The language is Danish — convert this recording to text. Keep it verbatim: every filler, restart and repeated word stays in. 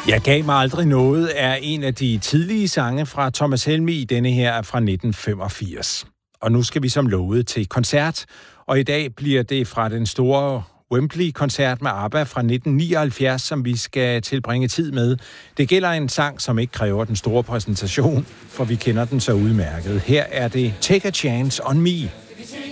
Jeg gav mig aldrig noget er en af de tidlige sange fra Thomas Helmig. Denne her er fra nitten femogfirs. Og nu skal vi som lovet til koncert. Og i dag bliver det fra den store Wembley-koncert med ABBA fra nitten nioghalvfjerds, som vi skal tilbringe tid med. Det gælder en sang, som ikke kræver den store præsentation, for vi kender den så udmærket. Her er det Take a Chance on Me.